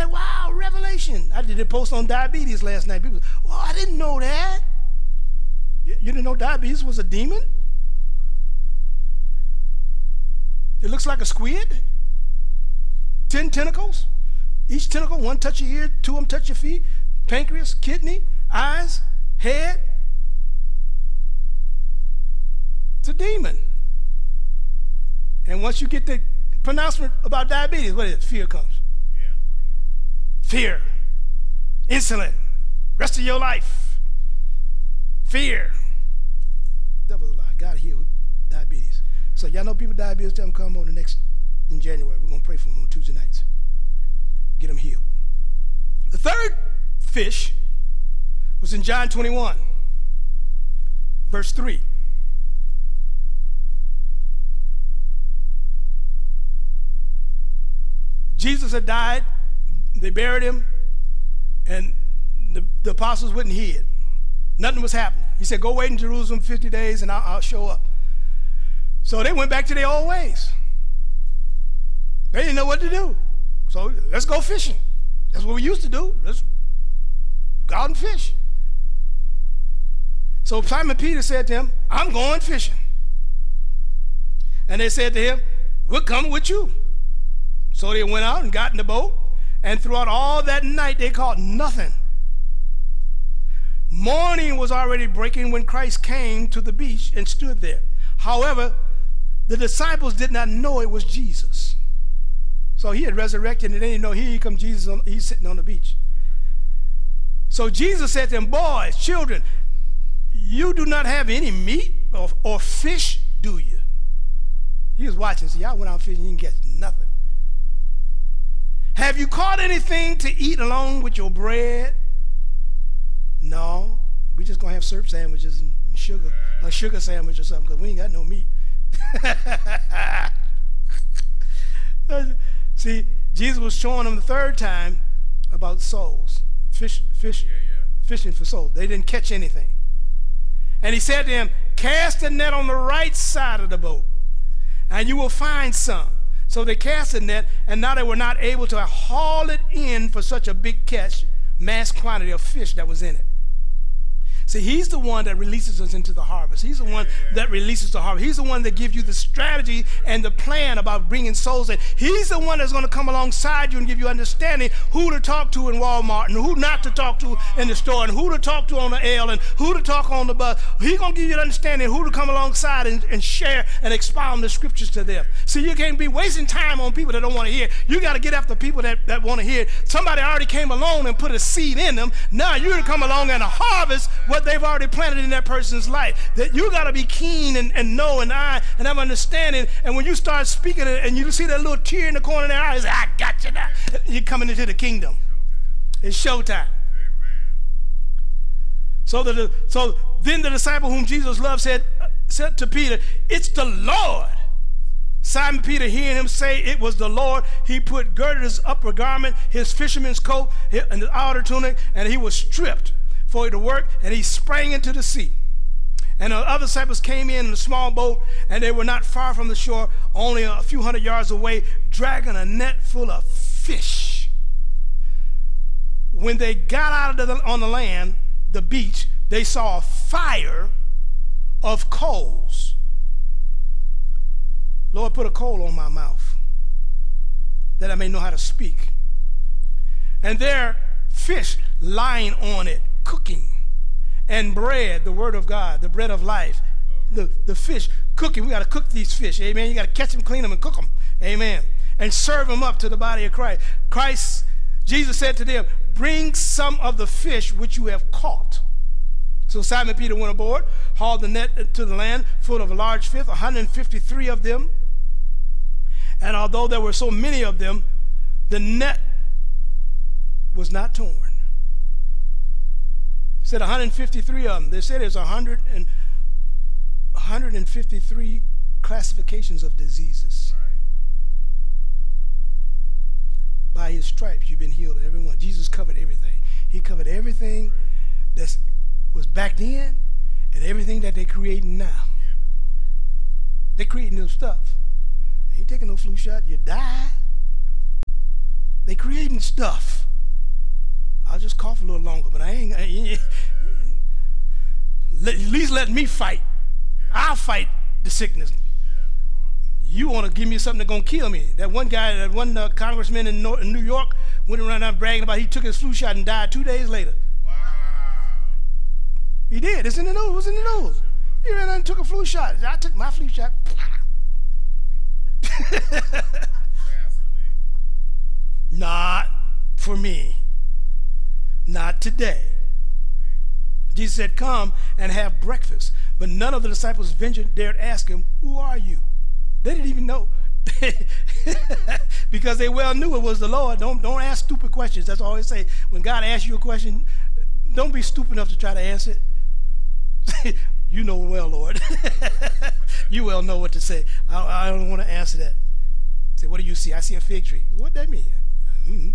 like, wow, revelation. I did a post on diabetes last night. People said, well, I didn't know that. You didn't know diabetes was a demon? It looks like a squid. 10 tentacles. Each tentacle, one touch your ear, 2 of them touch your feet. Pancreas, kidney, eyes, head. It's a demon. And once you get the pronouncement about diabetes, what is it? Fear comes. Yeah. Fear. Insulin. Rest of your life. Fear. Devil's a lie. God healed diabetes. So y'all know people with diabetes, tell them come on in January. We're going to pray for them on Tuesday nights. Get them healed. The third fish was in John 21, verse 3. Jesus had died, they buried him, and the apostles went and hid. Nothing was happening. He said, go wait in Jerusalem 50 days and I'll show up. So they went back to their old ways. They didn't know what to do. So let's go fishing. That's what we used to do. Let's go out and fish. So Simon Peter said to him, I'm going fishing. And they said to him, we're coming with you. So they went out and got in the boat, and throughout all that night they caught nothing. Morning was already breaking when Christ came to the beach and stood there. However, the disciples did not know it was Jesus. So he had resurrected, and they didn't know, here comes Jesus, he's sitting on the beach. So Jesus said to them, boys, children, you do not have any meat or fish, do you? He was watching. See, y'all went out fishing, you didn't catch nothing. Have you caught anything to eat along with your bread? No. We just going to have syrup sandwiches and sugar, a sugar sandwich or something, because we ain't got no meat. See, Jesus was showing them the third time about souls, fishing for souls. They didn't catch anything. And he said to him, cast the net on the right side of the boat, and you will find some. So they cast the net, and now they were not able to haul it in for such a big catch, mass quantity of fish that was in it. See, he's the one that releases us into the harvest. He's the one that releases the harvest. He's the one that gives you the strategy and the plan about bringing souls in. He's the one that's going to come alongside you and give you understanding who to talk to in Walmart and who not to talk to in the store and who to talk to on the L and who to talk on the bus. He's going to give you the understanding who to come alongside and share and expound the scriptures to them. See, you can't be wasting time on people that don't want to hear. You got to get after people that want to hear. Somebody already came along and put a seed in them. Now you're to come along and harvest what they've already planted in that person's life. That you got to be keen and know and have understanding. And when you start speaking and you see that little tear in the corner of their eyes, I got you now. You're coming into the kingdom. It's showtime. So then the disciple whom Jesus loved said to Peter, it's the Lord. Simon Peter, hearing him say it was the Lord, he girded his upper garment, his fisherman's coat, and his outer tunic, and he was stripped for it to work, and he sprang into the sea. And the other disciples came in a small boat, and they were not far from the shore, only a few hundred yards away, dragging a net full of fish. When they got out of on the land, the beach, they saw a fire of coals. Lord, put a coal on my mouth that I may know how to speak. And there, fish lying on it, cooking, and bread, the word of God, the bread of life, the fish cooking. We got to cook these fish, amen. You got to catch them, clean them, and cook them, amen, and serve them up to the body of Christ. Jesus said to them, bring some of the fish which you have caught. So Simon Peter went aboard, hauled the net to the land full of large fish, 153 of them. And although there were so many of them, the net was not torn. Said 153 of them. They said there's 153 classifications of diseases. Right. By his stripes you've been healed, everyone. Jesus covered everything. He covered everything that was back then and everything that they're creating now. They're creating new stuff. Ain't taking no flu shot, you die. They creating stuff. I'll just cough a little longer, but at least let me fight. I'll fight the sickness. You want to give me something that's going to kill me. That one guy, that one congressman in New York went around there bragging about he took his flu shot and died 2 days later. Wow. He did. It's in the news. It was in the news. He ran out and took a flu shot. I took my flu shot. Not for me. Not today. Jesus said, come and have breakfast. But none of the disciples dared ask him, who are you? They didn't even know. Because they well knew it was the Lord. Don't ask stupid questions. That's all they say. When God asks you a question, don't be stupid enough to try to answer it. You know well, Lord. You well know what to say. I don't want to answer that. Say, what do you see? I see a fig tree. What does that mean? Mm-hmm.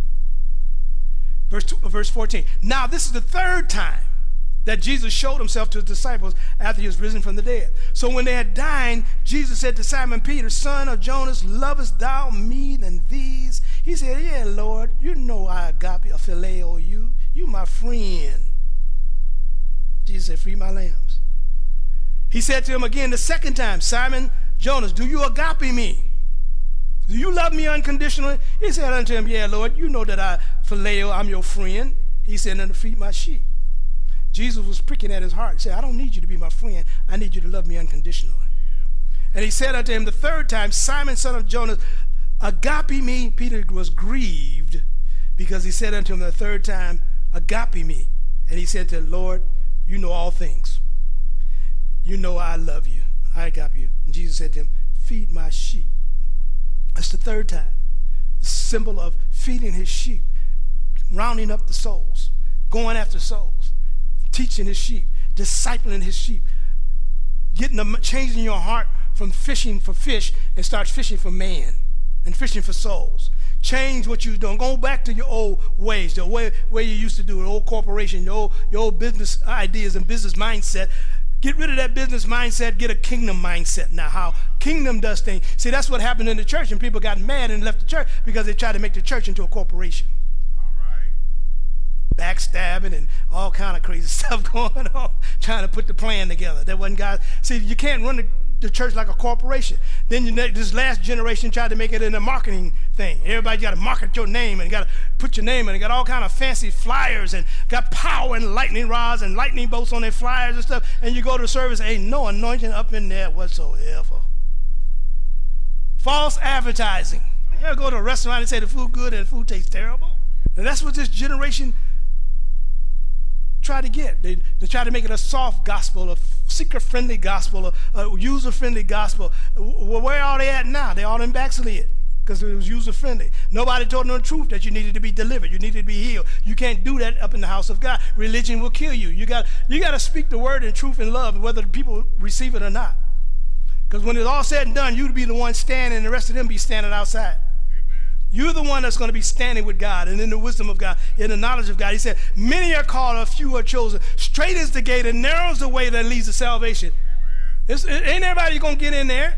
Verse 14. Now this is the third time that Jesus showed himself to his disciples after he was risen from the dead. So when they had dined, Jesus said to Simon Peter, son of Jonas, lovest thou me than these? He said, yeah, Lord, you know I agape, a phileo you. You my friend. Jesus said, feed my lambs. He said to him again the second time, Simon Jonas, do you agape me? Do you love me unconditionally? He said unto him, yeah, Lord, you know that I phileo, I'm your friend. He said, then feed my sheep. Jesus was pricking at his heart. He said, I don't need you to be my friend. I need you to love me unconditionally. Yeah. And he said unto him the third time, Simon, son of Jonas, agape me. Peter was grieved because he said unto him the third time, agape me. And he said to the Lord, you know all things. You know I love you. I agape you. And Jesus said to him, feed my sheep. That's the third time. The symbol of feeding his sheep, rounding up the souls, going after souls, teaching his sheep, discipling his sheep, changing your heart from fishing for fish and start fishing for man and fishing for souls. Change what you're doing. Go back to your old ways, the way you used to do it, old corporation, your old business ideas and business mindset. Get rid of that business mindset. Get a kingdom mindset now. How kingdom does things. See, that's what happened in the church, and people got mad and left the church because they tried to make the church into a corporation. All right. Backstabbing and all kind of crazy stuff going on, trying to put the plan together. That wasn't God. See, you can't run the church like a corporation. Then this last generation tried to make it in a marketing thing. Everybody got to market your name and got to put your name in. And got all kind of fancy flyers and got power and lightning rods and lightning bolts on their flyers and stuff. And you go to the service, ain't no anointing up in there whatsoever. False advertising. You go to a restaurant and say the food good and the food tastes terrible. And that's what this generation try to get. They try to make it a soft gospel, a seeker-friendly gospel, a user-friendly gospel. Where are they at now? They all in backslid because it was user-friendly. Nobody told them the truth that you needed to be delivered. You needed to be healed. You can't do that up in the house of God. Religion will kill you. You got to speak the word in truth and love, whether the people receive it or not. Because when it's all said and done, you'd be the one standing and the rest of them be standing outside. You're the one that's going to be standing with God and in the wisdom of God, in the knowledge of God. He said, many are called, a few are chosen. Straight is the gate and narrow is the way that leads to salvation. Ain't everybody going to get in there.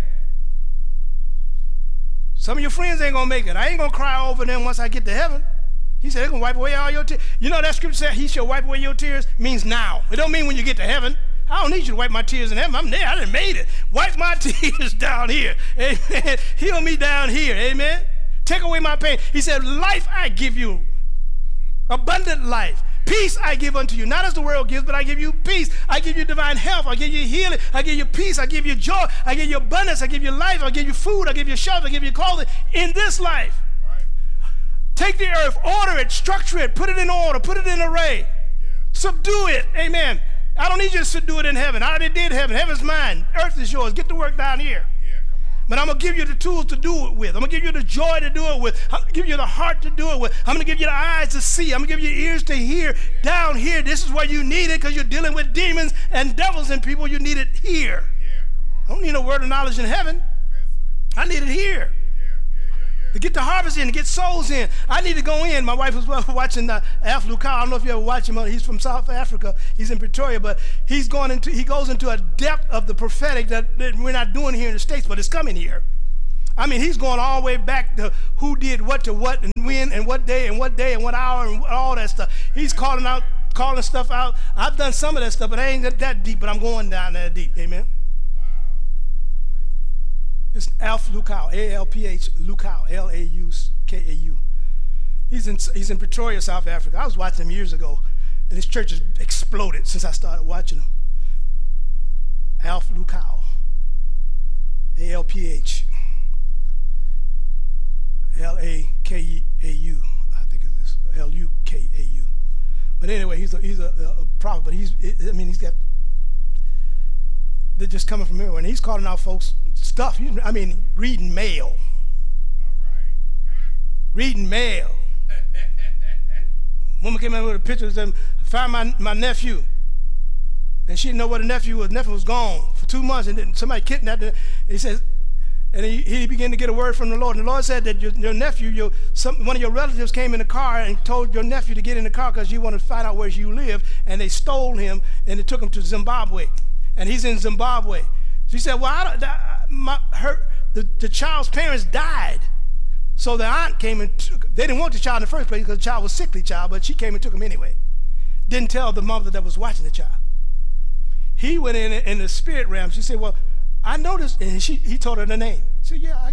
Some of your friends ain't going to make it. I ain't going to cry over them once I get to heaven. He said, they're going to wipe away all your tears. You know that scripture said, he shall wipe away your tears, means now. It don't mean when you get to heaven. I don't need you to wipe my tears in heaven. I'm there. I done made it. Wipe my tears down here. Amen. Heal me down here. Amen. Take away my pain. He said, life I give you, abundant life. Peace I give unto you. Not as the world gives, but I give you peace. I give you divine health. I give you healing. I give you peace. I give you joy. I give you abundance. I give you life. I give you food. I give you shelter. I give you clothing in this life. Right. Take the earth, order it, structure it, put it in order, put it in array. Yeah. Subdue it. Amen. I don't need you to subdue it in heaven. I already did heaven. Heaven's mine. Earth is yours. Get to work down here. But I'm going to give you the tools to do it with. I'm going to give you the joy to do it with. I'm going to give you the heart to do it with. I'm going to give you the eyes to see. I'm going to give you ears to hear. Down here, this is where you need it because you're dealing with demons and devils and people. You need it here. I don't need no word of knowledge in heaven. I need it here. To get the harvest in, to get souls in. I need to go in. My wife was watching Alf Lukau. I don't know if you ever watch him. He's from South Africa. He's in Pretoria, but he goes into a depth of the prophetic that we're not doing here in the States, but it's coming here. I mean, he's going all the way back to who did what to what and when and what day and what hour and all that stuff. He's calling stuff out. I've done some of that stuff, but I ain't that deep, but I'm going down that deep. Amen. Wow. It's Alph Lukau, A-L-P-H, Lukau, L-A-U-K-A-U. He's in Pretoria, South Africa. I was watching him years ago, and his church has exploded since I started watching him. Alph Lukau, A-L-P-H, L-A-K-A-U, I think it is L-U-K-A-U. But anyway, he's a prophet. But they're just coming from everywhere, and he's calling out folks stuff. Reading mail. All right. Reading mail. Woman came in with a picture and said, "Found my nephew," and she didn't know where the nephew was. The nephew was gone for 2 months, and then somebody kidnapped him. He says, and he began to get a word from the Lord. And the Lord said that your nephew, one of your relatives came in the car and told your nephew to get in the car because you want to find out where you live. And they stole him, and they took him to Zimbabwe. And he's in Zimbabwe. She said, well, the child's parents died. So the aunt came and they didn't want the child in the first place because the child was a sickly child, but she came and took him anyway. Didn't tell the mother that was watching the child. He went in the spirit realm. She said, well, I noticed, and he told her the name. She said, yeah,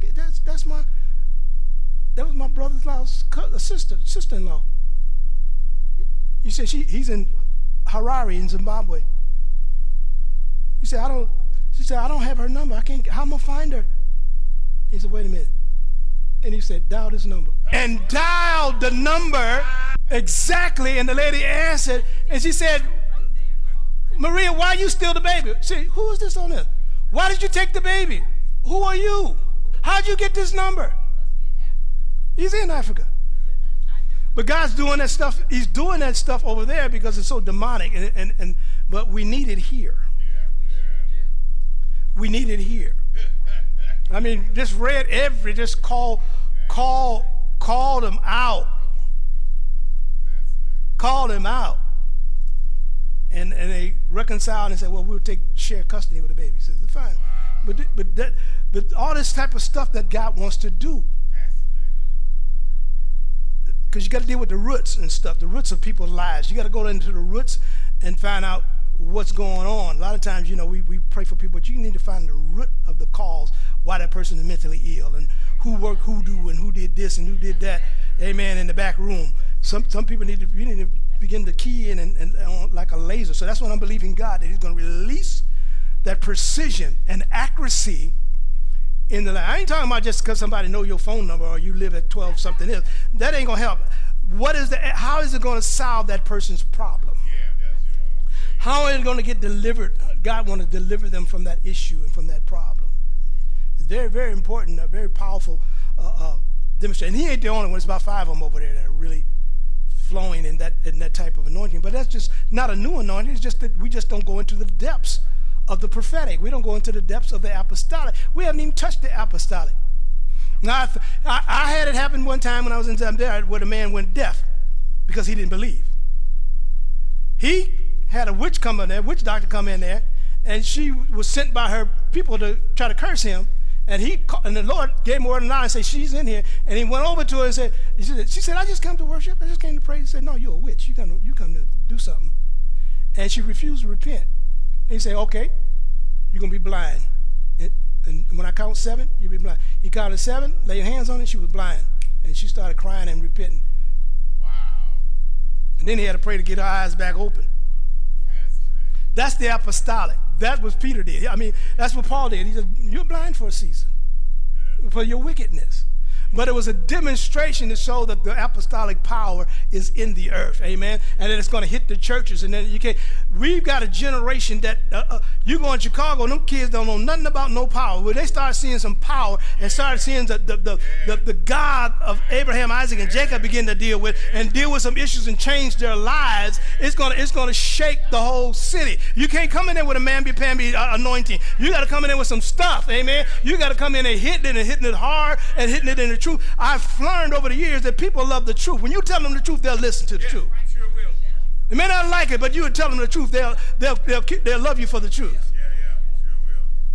that was my brother-in-law's sister-in-law. He said, he's in Harare in Zimbabwe. She said, I don't have her number. How am I going to find her? He said, wait a minute. And he said, dial this number. And dialed the number exactly, and the lady answered, and she said, Maria, why you steal the baby? She said, who is this on there? Why did you take the baby? Who are you? How'd you get this number? He's in Africa. But God's doing that stuff. He's doing that stuff over there because it's so demonic, but we need it here. We need it here. I mean, just call them out. Call them out. And they reconciled and said, well, we'll share custody with the baby. He says, fine. Wow. But all this type of stuff that God wants to do. Because you got to deal with the roots and stuff, the roots of people's lives. You got to go into the roots and find out what's going on. A lot of times, we pray for people, but you need to find the root of the cause why that person is mentally ill and who worked hoodoo and who did this and who did that. Amen. In the back room. Some people need to begin to key in and like a laser. So that's what I'm believing God, that he's going to release that precision and accuracy in the life. I ain't talking about just because somebody know your phone number or you live at 12 something else. That ain't going to help. How is it going to solve that person's problem? How is it going to get delivered? God wants to deliver them from that issue and from that problem. It's very, very important, a very powerful demonstration. And he ain't the only one. It's about 5 of them over there that are really flowing in that type of anointing. But that's just not a new anointing. It's just that we just don't go into the depths of the prophetic. We don't go into the depths of the apostolic. We haven't even touched the apostolic. Now, I had it happen one time when I was in Zambia where the man went deaf because he didn't believe. He had a witch doctor come in there, and she was sent by her people to try to curse him. And the Lord gave him a word of knowledge and said, she's in here. And he went over to her and said, she said, I just come to worship. I just came to pray. He said, no, you're a witch. You come to do something. And she refused to repent. And he said, okay, you're going to be blind. And when I count 7, you'll be blind. He counted 7, lay your hands on it, she was blind. And she started crying and repenting. Wow. And then he had to pray to get her eyes back open. That's the apostolic. That's what Peter did. I mean, that's what Paul did. He said, you're blind for a season, for your wickedness. But it was a demonstration to show that the apostolic power is in the earth, amen, and that it's going to hit the churches. And then we've got a generation that you go in Chicago, them kids don't know nothing about no power. When they start seeing some power and start seeing the God of Abraham, Isaac, and Jacob begin to deal with some issues and change their lives, it's going to shake the whole city. You can't come in there with a mamby-pamby anointing. You got to come in there with some stuff, amen. You got to come in there hitting it hard and hitting it in the truth. I've learned over the years that people love the truth. When you tell them the truth, they'll listen to the truth. Sure will. They may not like it, but you tell them the truth, they'll love you for the truth. Sure will.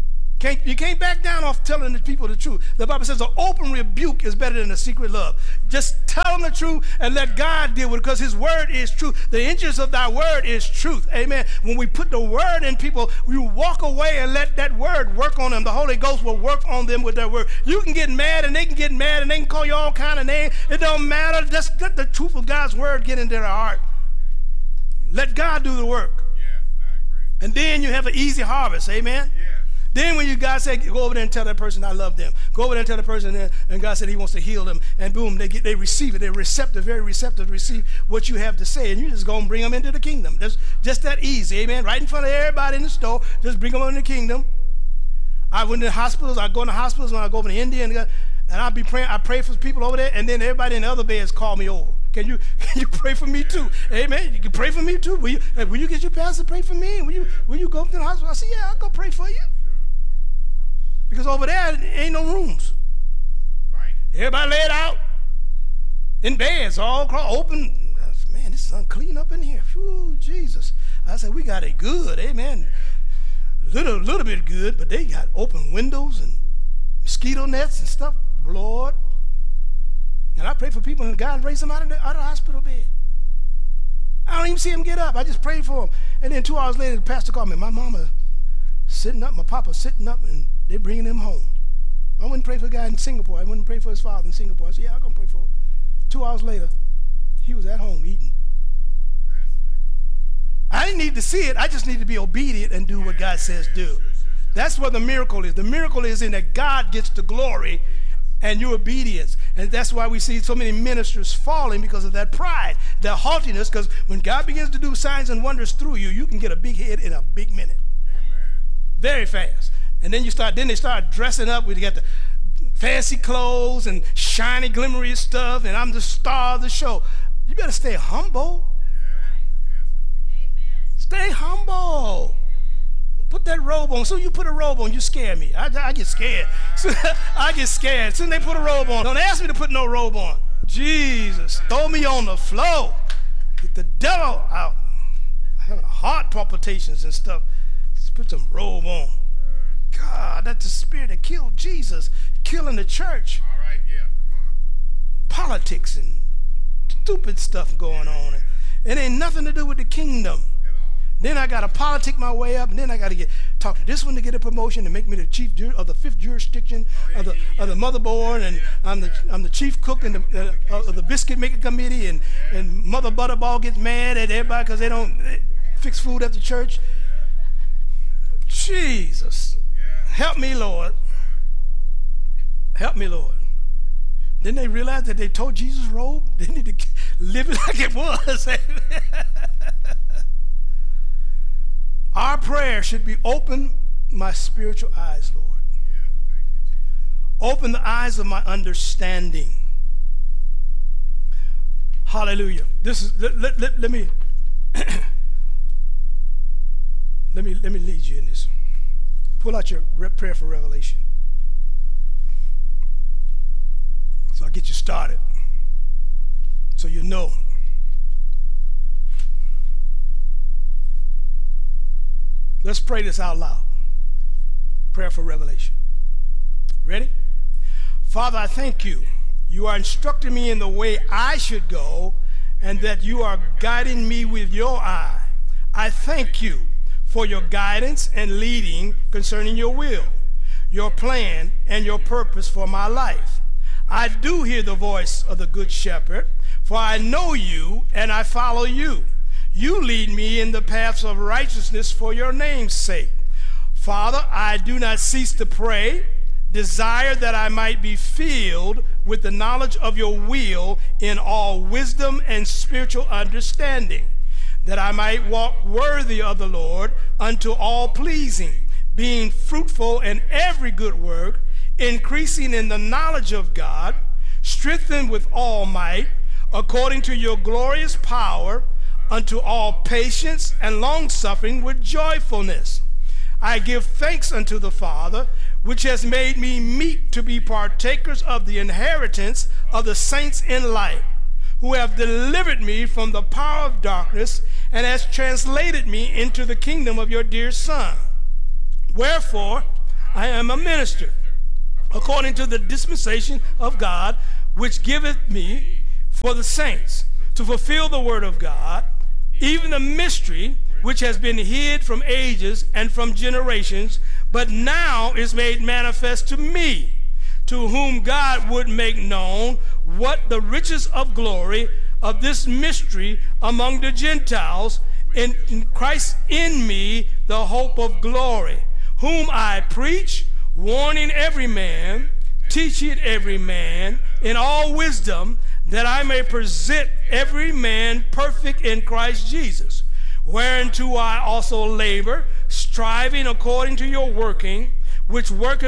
You can't back down off telling the people the truth. The Bible says an open rebuke is better than a secret love. Just tell them the truth and let God deal with it, because his word is truth. The interest of thy word is truth. Amen. When we put the word in people, we walk away and let that word work on them. The Holy Ghost will work on them with that word. You can get mad and they can get mad and they can call you all kind of names. It don't matter. Just let the truth of God's word get into their heart. Let God do the work. Yeah, I agree. And then you have an easy harvest. Amen. Yeah. Then when God said, go over there and tell that person I love them. Go over there and tell the person, and God said he wants to heal them. And boom, they receive it. They're receptive, very receptive to receive what you have to say. And you just go and bring them into the kingdom. That's just that easy, amen? Right in front of everybody in the store, just bring them into the kingdom. I went to hospitals. I go into hospitals when I go over to India, and I'll be praying. I pray for people over there, and then everybody in the other beds call me over. Can you pray for me too? Amen. You can pray for me too. Will you get your pastor to pray for me? Will you go up to the hospital? I said, yeah, I'll go pray for you. Because over there ain't no rooms. Right. Everybody laid out in beds, all open. I said, man, this is unclean up in here. Whew, Jesus. I said, we got it good, amen. Little bit good, but they got open windows and mosquito nets and stuff. Lord. And I pray for people, and God raised them out of the hospital bed. I don't even see them get up. I just prayed for them. And then 2 hours later, the pastor called me. My mama sitting up, my papa sitting up, and they're bringing him home. I went and prayed for the guy in Singapore. I went and prayed for his father in Singapore. I said, yeah, I'm going to pray for him. 2 hours later, he was at home eating. I didn't need to see it. I just need to be obedient and do what God says do. That's what the miracle is. The miracle is in that God gets the glory and your obedience. And that's why we see so many ministers falling, because of that pride, that haughtiness, because when God begins to do signs and wonders through you, you can get a big head in a big minute. Very fast. And then they start dressing up. We got the fancy clothes and shiny, glimmery stuff, and I'm the star of the show. You better stay humble. Stay humble. Put that robe on. So you put a robe on, you scare me. I get scared. I get scared. As soon as they put a robe on, don't ask me to put no robe on. Jesus, throw me on the floor. Get the devil out. I'm having heart palpitations and stuff. Just put some robe on. God, that's the spirit that killed Jesus, killing the church. All right, yeah, come on. Politics and stupid stuff going on. It ain't nothing to do with the kingdom. Then I got to politic my way up, and then I got to talk to this one to get a promotion and make me the chief of the 5th jurisdiction of the motherboard, and I'm the chief cook of the biscuit making committee, and Mother Butterball gets mad at everybody because they don't fix food at the church. Jesus, help me, Lord. Help me, Lord. Then they realized that they told Jesus' robe. They need to live it like it was. Our prayer should be, open my spiritual eyes, Lord. Open the eyes of my understanding. Hallelujah. This is let me let me lead you in this. Pull out your prayer for revelation. So I'll get you started. So you know. Let's pray this out loud. Prayer for revelation. Ready? Father, I thank you. You are instructing me in the way I should go, and that you are guiding me with your eye. I thank you for your guidance and leading concerning your will, your plan, and your purpose for my life. I do hear the voice of the Good Shepherd, for I know you and I follow you. You lead me in the paths of righteousness for your name's sake. Father, I do not cease to pray, desire that I might be filled with the knowledge of your will in all wisdom and spiritual understanding, that I might walk worthy of the Lord unto all pleasing, being fruitful in every good work, increasing in the knowledge of God, strengthened with all might, according to your glorious power, unto all patience and long-suffering with joyfulness. I give thanks unto the Father, which has made me meet to be partakers of the inheritance of the saints in light, who have delivered me from the power of darkness and has translated me into the kingdom of your dear Son. Wherefore, I am a minister, according to the dispensation of God, which giveth me for the saints, to fulfill the word of God, even the mystery which has been hid from ages and from generations, but now is made manifest to me, to whom God would make known what the riches of glory of this mystery among the Gentiles, in Christ in me, the hope of glory, whom I preach, warning every man, teaching every man in all wisdom, that I may present every man perfect in Christ Jesus, whereunto I also labor, striving according to your working, which worketh